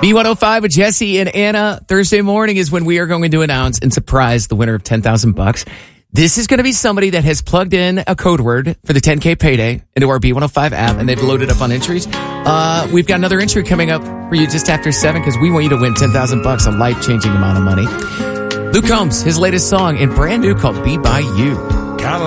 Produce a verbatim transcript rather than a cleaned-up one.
B one oh five with Jesse and Anna. Thursday morning is when we are going to announce and surprise the winner of ten thousand bucks. This is going to be somebody that has plugged in a code word for the ten K payday into our B one oh five app, and they've loaded up on entries. Uh, we've got another entry coming up for you just after seven because we want you to win ten thousand bucks, a life-changing amount of money. Luke Combs, his latest song, and brand new called Be By You.